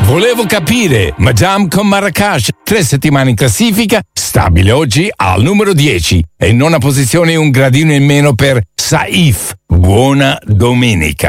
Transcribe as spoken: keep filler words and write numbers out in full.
Volevo capire, Madame con Marracash, tre settimane in classifica, stabile oggi al numero dieci e in nona posizione un gradino in meno per Saif. Buona domenica.